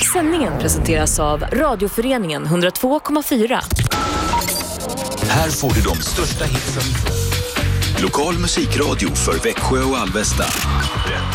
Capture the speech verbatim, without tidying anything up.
Sändningen presenteras av Radioföreningen hundratvå komma fyra. Här får du de största hitsen. Lokal musikradio för Växjö och Alvesta.